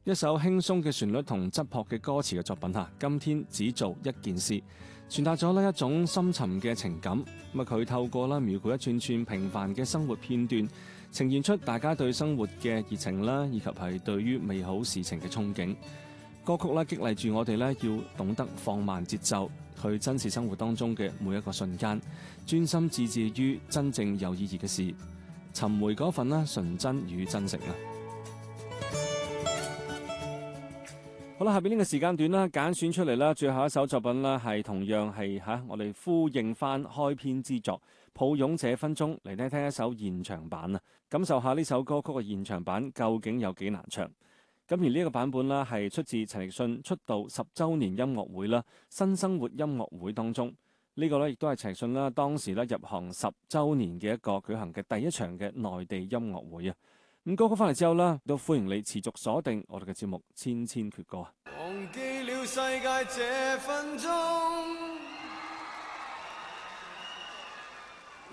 一首輕鬆嘅旋律同質樸嘅歌詞嘅作品嚇，今天只做一件事，傳達咗呢一種深沉嘅情感。咁啊，佢透過啦描繪一串串平凡嘅生活片段，呈現出大家對生活嘅熱情啦，以及係對於美好事情嘅憧憬。歌曲啦激勵住我哋咧，要懂得放慢節奏，去珍視生活當中嘅每一個瞬間，專心致志於真正有意義嘅事，尋回嗰份啦純真與真誠啊！好啦，下邊呢個時間段啦，揀選出嚟啦，最後一首作品啦，係同樣係我哋呼應翻開篇之作《抱擁這分鐘》，嚟聽聽一首現場版啊，感受下呢首歌曲嘅現場版究竟有幾難唱。咁而呢個版本啦，係出自陳奕迅出道10週年音樂會啦，新生活音樂會當中。呢個咧亦都係陳奕迅啦當時咧入行10週年嘅一個舉行嘅第一場嘅內地音樂會啊。咁歌曲翻嚟之後啦，都歡迎你持續鎖定我哋嘅節目《千千闕歌》啊！ 忘記了世界這分鐘